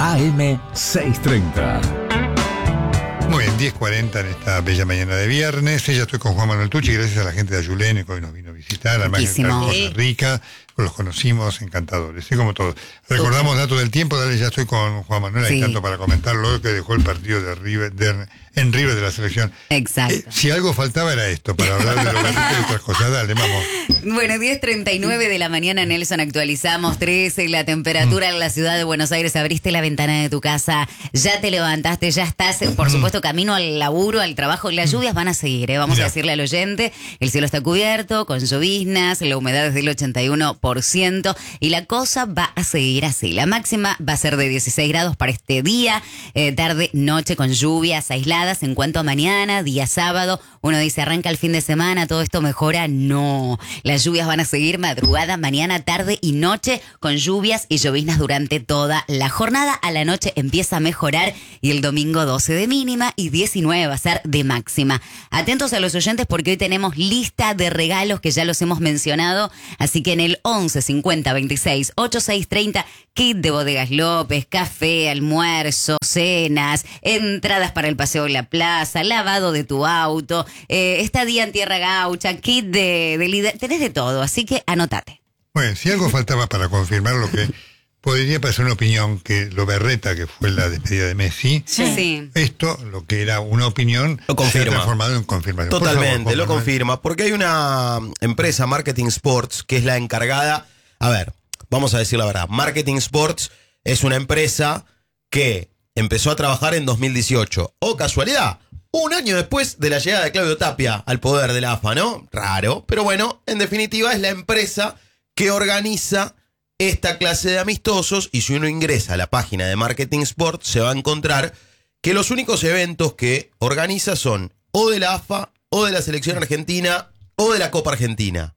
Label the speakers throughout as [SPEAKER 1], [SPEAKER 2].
[SPEAKER 1] AM 630.
[SPEAKER 2] Muy bien, 10:40 en esta bella mañana de viernes. Ya estoy con Juan Manuel Tucci, gracias a la gente de Ayulene que hoy nos vino a visitar, además de estar en Costa Rica, los conocimos, encantadores, ¿sí? Como todos. Recordamos datos del tiempo, dale, ya estoy con Juan Manuel, hay tanto para comentar lo que dejó el partido de River, en River de la selección.
[SPEAKER 3] Exacto.
[SPEAKER 2] Si algo faltaba era esto, para hablar de los gatitos y otras cosas, dale, vamos.
[SPEAKER 3] Bueno, 10:39 de la mañana, Nelson, actualizamos 13 la temperatura en la ciudad de Buenos Aires. Abriste la ventana de tu casa, ya te levantaste, ya estás, por supuesto, camino al laburo, al trabajo. Las lluvias van a seguir, vamos a decirle al oyente, el cielo está cubierto, con lloviznas, la humedad es del 81%, y la cosa va a seguir así. La máxima va a ser de 16 grados para este día, tarde, noche, con lluvias aisladas. En cuanto a mañana, día sábado, uno dice, arranca el fin de semana, todo esto mejora. No, las lluvias van a seguir madrugada, mañana, tarde y noche, con lluvias y lloviznas durante toda la jornada. A la noche empieza a mejorar y el domingo 12 de mínima y 19 va a ser de máxima. Atentos a los oyentes porque hoy tenemos lista de regalos que ya los hemos mencionado, así que en el 11 50 26 86 30, kit de Bodegas López, café, almuerzo, cenas, entradas para el paseo en la plaza, lavado de tu auto, estadía en Tierra Gaucha, kit de líder, tenés de todo, así que anotate.
[SPEAKER 2] Bueno, si algo faltaba para confirmar lo que podría parecer una opinión, que lo berreta que fue la despedida de Messi,
[SPEAKER 3] Sí.
[SPEAKER 2] esto, lo que era una opinión,
[SPEAKER 4] lo confirma.
[SPEAKER 2] se ha transformado en confirmación.
[SPEAKER 4] Totalmente,
[SPEAKER 2] favor,
[SPEAKER 4] lo confirma, porque hay una empresa, Marketing Sports, que es la encargada, a ver, vamos a decir la verdad, Marketing Sports es una empresa que empezó a trabajar en 2018. ¡Oh, casualidad! Un año después de la llegada de Claudio Tapia al poder de la AFA, ¿no? Raro, pero bueno, en definitiva es la empresa que organiza esta clase de amistosos, y si uno ingresa a la página de Marketing Sports se va a encontrar que los únicos eventos que organiza son o de la AFA, o de la selección argentina, o de la Copa Argentina.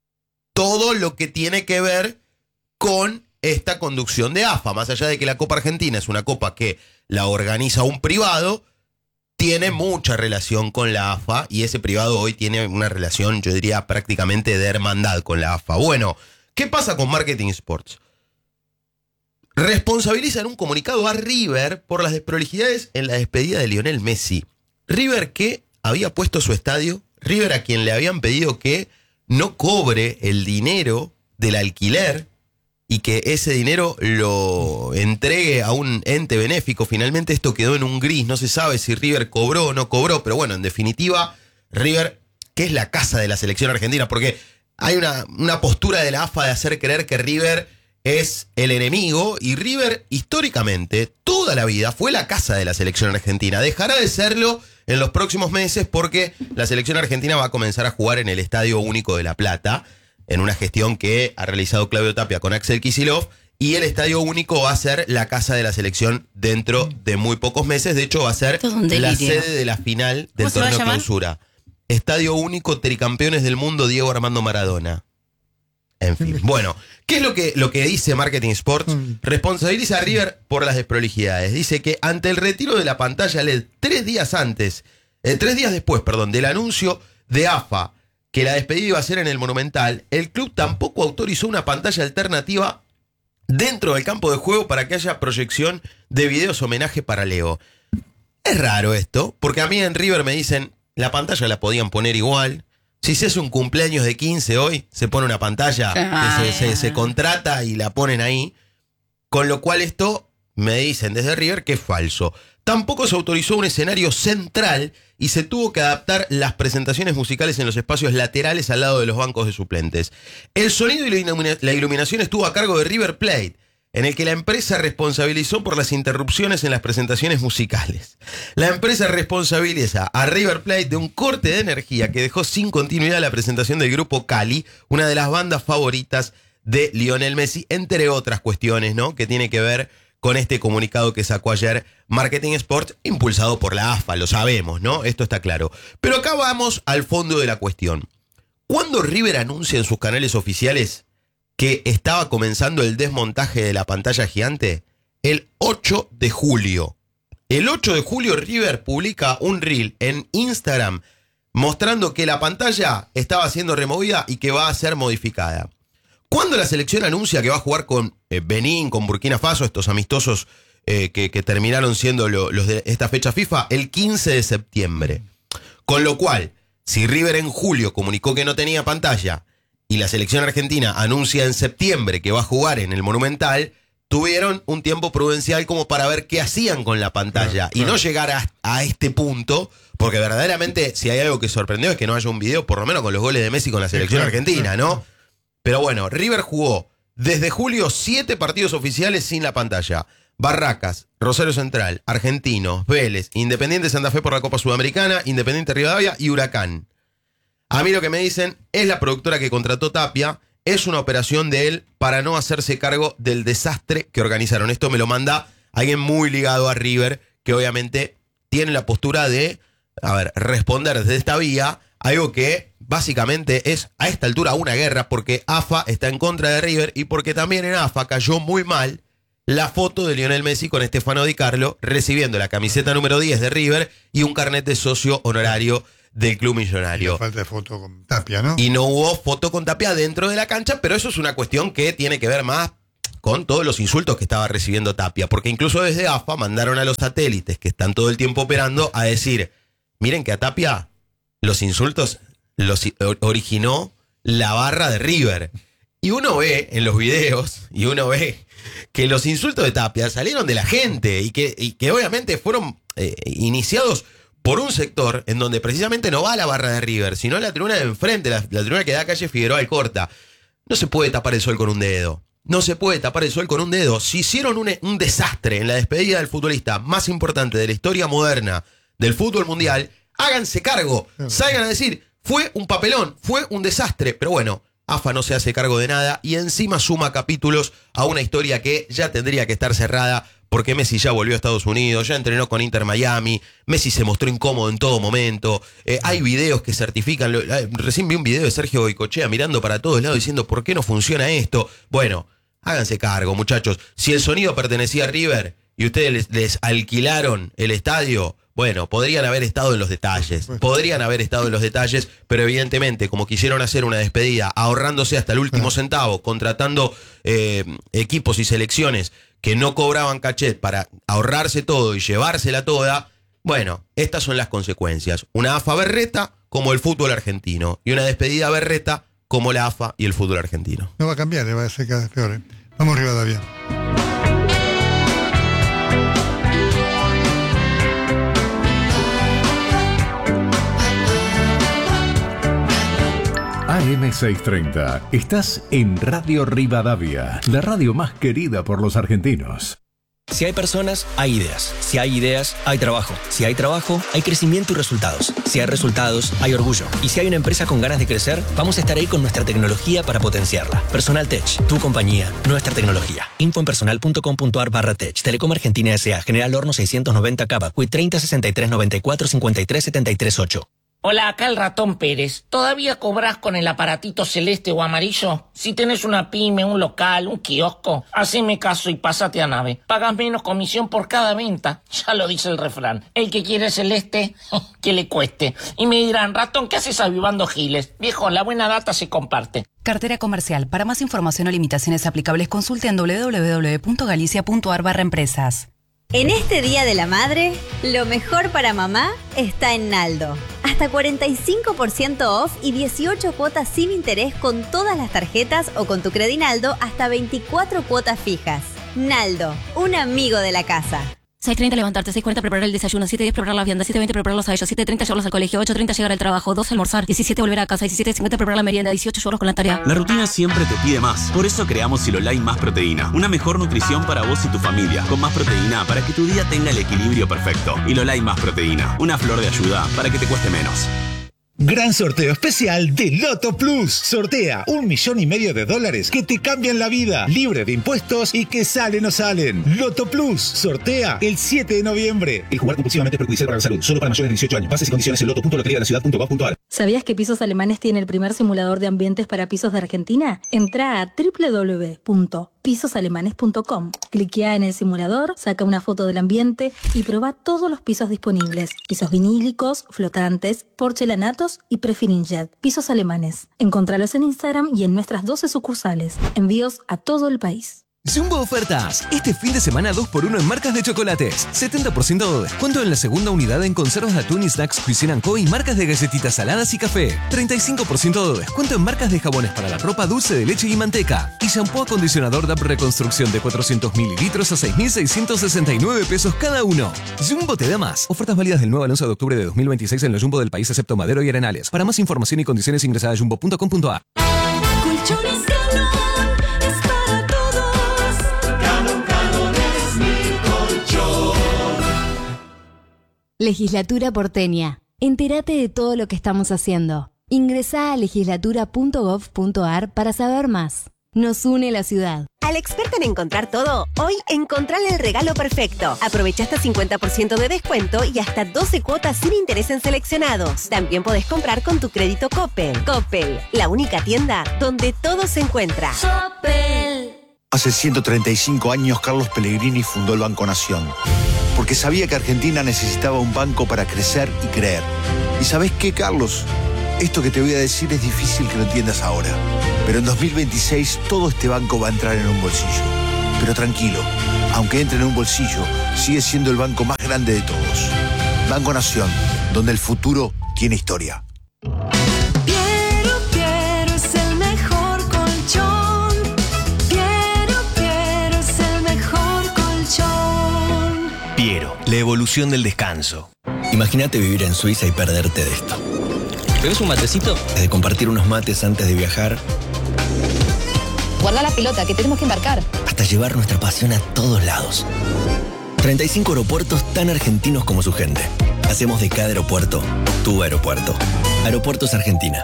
[SPEAKER 4] Todo lo que tiene que ver con esta conducción de AFA, más allá de que la Copa Argentina es una copa que la organiza un privado, tiene mucha relación con la AFA, y ese privado hoy tiene una relación, yo diría, prácticamente de hermandad con la AFA. Bueno, ¿qué pasa con Marketing Sports? Responsabiliza en un comunicado a River por las desprolijidades en la despedida de Lionel Messi. River, que había puesto su estadio, River a quien le habían pedido que no cobre el dinero del alquiler y que ese dinero lo entregue a un ente benéfico. Finalmente esto quedó en un gris, no se sabe si River cobró o no cobró, pero bueno, en definitiva, River, que es la casa de la selección argentina, porque hay una postura de la AFA de hacer creer que River es el enemigo, y River históricamente, toda la vida, fue la casa de la selección argentina. Dejará de serlo en los próximos meses porque la selección argentina va a comenzar a jugar en el Estadio Único de La Plata, en una gestión que ha realizado Claudio Tapia con Axel Kicillof, y el Estadio Único va a ser la casa de la selección dentro de muy pocos meses. De hecho, va a ser la sede de la final del torneo clausura. Estadio Único, tricampeones del mundo, Diego Armando Maradona. En fin, bueno, ¿qué es lo que dice Marketing Sports? Responsabiliza a River por las desprolijidades. Dice que ante el retiro de la pantalla LED 3 días después del anuncio de AFA que la despedida iba a ser en el Monumental, el club tampoco autorizó una pantalla alternativa dentro del campo de juego para que haya proyección de videos homenaje para Leo. Es raro esto, porque a mí en River me dicen, la pantalla la podían poner igual. Si se hace un cumpleaños de 15 hoy, se pone una pantalla, se contrata y la ponen ahí. Con lo cual esto, me dicen desde River, que es falso. Tampoco se autorizó un escenario central y se tuvo que adaptar las presentaciones musicales en los espacios laterales al lado de los bancos de suplentes. El sonido y la iluminación estuvo a cargo de River Plate, en el que la empresa responsabilizó por las interrupciones en las presentaciones musicales. La empresa responsabiliza a River Plate de un corte de energía que dejó sin continuidad la presentación del grupo Cali, una de las bandas favoritas de Lionel Messi, entre otras cuestiones, ¿no?, que tiene que ver con este comunicado que sacó ayer Marketing Sports, impulsado por la AFA, lo sabemos, ¿no? Esto está claro. Pero acá vamos al fondo de la cuestión. ¿Cuándo River anuncia en sus canales oficiales que estaba comenzando el desmontaje de la pantalla gigante? El 8 de julio. El 8 de julio River publica un reel en Instagram mostrando que la pantalla estaba siendo removida y que va a ser modificada. Cuando la selección anuncia que va a jugar con Benín, con Burkina Faso, estos amistosos que terminaron siendo los de esta fecha FIFA el 15 de septiembre. Con lo cual, si River en julio comunicó que no tenía pantalla y la selección argentina anuncia en septiembre que va a jugar en el Monumental, tuvieron un tiempo prudencial como para ver qué hacían con la pantalla y no llegar a este punto, porque verdaderamente si hay algo que sorprendió es que no haya un video, por lo menos con los goles de Messi con la selección argentina, ¿no? Pero bueno, River jugó desde julio 7 partidos oficiales sin la pantalla. Barracas, Rosario Central, Argentinos, Vélez, Independiente Santa Fe por la Copa Sudamericana, Independiente Rivadavia y Huracán. A mí lo que me dicen es la productora que contrató Tapia, es una operación de él para no hacerse cargo del desastre que organizaron. Esto me lo manda alguien muy ligado a River, que obviamente tiene la postura de, responder desde esta vía, algo que básicamente es a esta altura una guerra, porque AFA está en contra de River y porque también en AFA cayó muy mal la foto de Lionel Messi con Stefano Di Carlo recibiendo la camiseta número 10 de River y un carnet de socio honorario del Club Millonario.
[SPEAKER 2] Y falta de foto con Tapia, ¿no?
[SPEAKER 4] Y no hubo foto con Tapia dentro de la cancha, pero eso es una cuestión que tiene que ver más con todos los insultos que estaba recibiendo Tapia, porque incluso desde AFA mandaron a los satélites que están todo el tiempo operando a decir, miren que a Tapia los insultos los originó la barra de River. Y uno ve en los videos, y uno ve que los insultos de Tapia salieron de la gente y que obviamente fueron iniciados por un sector en donde precisamente no va la barra de River, sino la tribuna de enfrente, la tribuna que da calle Figueroa Alcorta. No se puede tapar el sol con un dedo. No se puede tapar el sol con un dedo. Si hicieron un desastre en la despedida del futbolista más importante de la historia moderna del fútbol mundial, háganse cargo. Salgan a decir, fue un papelón, fue un desastre. Pero bueno, AFA no se hace cargo de nada y encima suma capítulos a una historia que ya tendría que estar cerrada, porque Messi ya volvió a Estados Unidos, ya entrenó con Inter Miami, Messi se mostró incómodo en todo momento, hay videos que certifican, recién vi un video de Sergio Goycochea mirando para todos lados diciendo ¿por qué no funciona esto? Bueno, háganse cargo, muchachos. Si el sonido pertenecía a River y ustedes les alquilaron el estadio, bueno, podrían haber estado en los detalles, pero evidentemente, como quisieron hacer una despedida, ahorrándose hasta el último centavo, contratando equipos y selecciones que no cobraban cachet para ahorrarse todo y llevársela toda, bueno, estas son las consecuencias. Una AFA berreta como el fútbol argentino y una despedida berreta como la AFA y el fútbol argentino.
[SPEAKER 2] No va a cambiar, va a ser cada vez peor. Vamos Rivadavia.
[SPEAKER 1] AM630. Estás en Radio Rivadavia, la radio más querida por los argentinos.
[SPEAKER 5] Si hay personas, hay ideas. Si hay ideas, hay trabajo. Si hay trabajo, hay crecimiento y resultados. Si hay resultados, hay orgullo. Y si hay una empresa con ganas de crecer, vamos a estar ahí con nuestra tecnología para potenciarla. Personal Tech, tu compañía, nuestra tecnología. Info en personal.com.ar/tech. Telecom Argentina S.A. General Horno 690 Cava. Cuit 30 63 94 53 73 8.
[SPEAKER 6] Hola, acá el Ratón Pérez. ¿Todavía cobrás con el aparatito celeste o amarillo? Si tenés una pyme, un local, un kiosco, haceme caso y pásate a Nave. Pagas menos comisión por cada venta. Ya lo dice el refrán. El que quiere celeste, que le cueste. Y me dirán, Ratón, ¿qué haces avivando giles? Viejo, la buena data se comparte.
[SPEAKER 7] Cartera comercial. Para más información o limitaciones aplicables, consulte en www.galicia.ar/empresas.
[SPEAKER 8] En este Día de la Madre, lo mejor para mamá está en Naldo. Hasta 45% off y 18 cuotas sin interés con todas las tarjetas o con tu Credinaldo hasta 24 cuotas fijas. Naldo, un amigo de la casa.
[SPEAKER 9] 6:30 levantarte, 6:40 preparar el desayuno, 7:10 preparar la vianda, 7:20 prepararlos a ellos, 7:30 llevarlos al colegio, 8:30 llegar al trabajo, 12 almorzar, 17 volver a casa, 17:50 preparar la merienda, 18 llevarlos con la tarea.
[SPEAKER 10] La rutina siempre te pide más. Por eso creamos Silolai Más Proteína. Una mejor nutrición para vos y tu familia. Con más proteína para que tu día tenga el equilibrio perfecto. Silolai Más Proteína. Una flor de ayuda para que te cueste menos.
[SPEAKER 11] Gran sorteo especial de Loto Plus. Sortea $1,5 millones que te cambian la vida, libre de impuestos y que salen o salen. Loto Plus sortea el 7 de noviembre. El jugar compulsivamente es perjudicial para la salud. Solo para mayores de 18 años. Bases y condiciones en loto.loteriadelaciudad.gov.ar.
[SPEAKER 9] ¿Sabías que Pisos Alemanes tiene el primer simulador de ambientes para pisos de Argentina? Entrá a www.pisosalemanes.com. Cliquea en el simulador, saca una foto del ambiente y probá todos los pisos disponibles. Pisos vinílicos, flotantes, porcelanatos y Prefirinjet. Pisos Alemanes. Encontralos en Instagram y en nuestras 12 sucursales. Envíos a todo el país.
[SPEAKER 12] Jumbo Ofertas. Este fin de semana 2x1 en marcas de chocolates. 70% de descuento en la segunda unidad en conservas de atún y snacks Cuisine & Co. y marcas de galletitas saladas y café. 35% de descuento en marcas de jabones para la ropa, dulce de leche y manteca. Y shampoo acondicionador DAP Reconstrucción de 400 mililitros a 6.669 pesos cada uno. Jumbo te da más. Ofertas válidas del 9 al 11 de octubre de 2026 en los Jumbo del país excepto Madero y Arenales. Para más información y condiciones ingresa a jumbo.com.ar.
[SPEAKER 13] Colchones Galón es para todos. Galón es mi colchón.
[SPEAKER 14] Legislatura porteña. Entérate de todo lo que estamos haciendo. Ingresá a legislatura.gov.ar para saber más. Nos une la ciudad.
[SPEAKER 15] Al experto en encontrar todo, hoy encontrale el regalo perfecto. Aprovecha hasta 50% de descuento y hasta 12 cuotas sin interés en seleccionados. También podés comprar con tu crédito Coppel. Coppel, la única tienda donde todo se encuentra.
[SPEAKER 14] Coppel.
[SPEAKER 16] Hace 135 años Carlos Pellegrini fundó el Banco Nación, porque sabía que Argentina necesitaba un banco para crecer y creer. ¿Y sabés qué, Carlos? Esto que te voy a decir es difícil que lo entiendas ahora, pero en 2026 todo este banco va a entrar en un bolsillo. Pero tranquilo, aunque entre en un bolsillo, sigue siendo el banco más grande de todos. Banco Nación, donde el futuro tiene historia.
[SPEAKER 13] Piero es el mejor colchón. Piero es el mejor colchón.
[SPEAKER 5] Piero, la evolución del descanso. Imagínate vivir en Suiza y perderte de esto. ¿Bebes un matecito? Desde compartir unos mates antes de viajar.
[SPEAKER 17] Guarda la pelota, que tenemos que embarcar.
[SPEAKER 5] Hasta llevar nuestra pasión a todos lados. 35 aeropuertos tan argentinos como su gente. Hacemos de cada aeropuerto tu aeropuerto. Aeropuertos Argentina.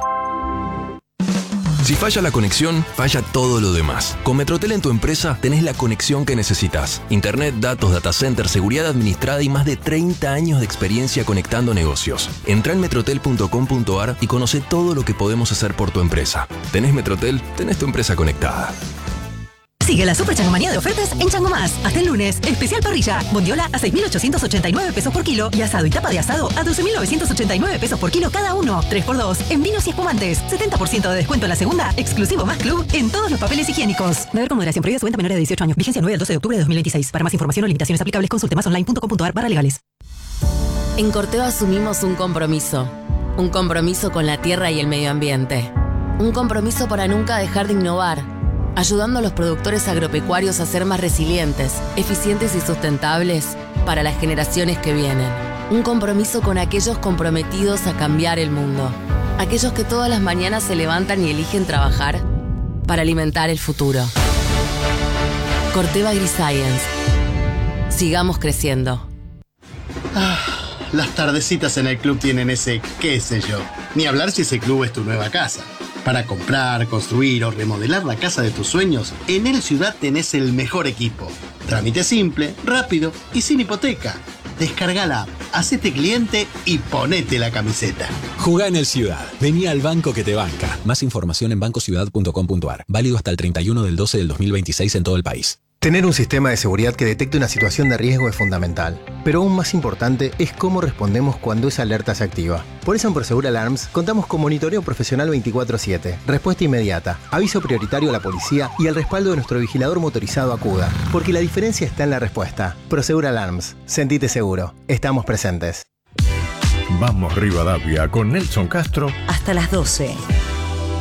[SPEAKER 18] Si falla la conexión, falla todo lo demás. Con Metrotel en tu empresa tenés la conexión que necesitas. Internet, datos, data center, seguridad administrada y más de 30 años de experiencia conectando negocios. Entrá en metrotel.com.ar y conoce todo lo que podemos hacer por tu empresa. Tenés Metrotel, tenés tu empresa conectada.
[SPEAKER 19] Sigue la super changomanía de ofertas en Chango Más. Hasta el lunes, especial parrilla. Bondiola a 6.889 pesos por kilo y asado y tapa de asado a 12.989 pesos por kilo cada uno. 3x2 en vinos y espumantes. 70% de descuento en la segunda, exclusivo más club en todos los papeles higiénicos. Beber con moderación, prohibida su venta a menores de 18 años. Vigencia 9 al 12 de octubre de 2026. Para más información o limitaciones aplicables, consulte masonline.com.ar/legales.
[SPEAKER 20] En Corteva asumimos un compromiso. Un compromiso con la tierra y el medio ambiente. Un compromiso para nunca dejar de innovar, ayudando a los productores agropecuarios a ser más resilientes, eficientes y sustentables para las generaciones que vienen. Un compromiso con aquellos comprometidos a cambiar el mundo. Aquellos que todas las mañanas se levantan y eligen trabajar para alimentar el futuro. Corteva AgriScience. Sigamos creciendo.
[SPEAKER 21] Las tardecitas en el club tienen ese qué sé yo. Ni hablar si ese club es tu nueva casa. Para comprar, construir o remodelar la casa de tus sueños, en El Ciudad tenés el mejor equipo. Trámite simple, rápido y sin hipoteca. Descarga la app, hacete cliente y ponete la camiseta.
[SPEAKER 22] Jugá en El Ciudad. Vení al banco que te banca. Más información en bancociudad.com.ar. Válido hasta el 31 del 12 del 2026 en todo el país.
[SPEAKER 23] Tener un sistema de seguridad que detecte una situación de riesgo es fundamental, pero aún más importante es cómo respondemos cuando esa alerta se activa. Por eso en Prosegur Alarms contamos con monitoreo profesional 24/7, respuesta inmediata, aviso prioritario a la policía y el respaldo de nuestro vigilador motorizado Acuda, porque la diferencia está en la respuesta. Prosegur Alarms, sentite seguro, estamos presentes.
[SPEAKER 1] Vamos Rivadavia con Nelson Castro
[SPEAKER 24] hasta las 12.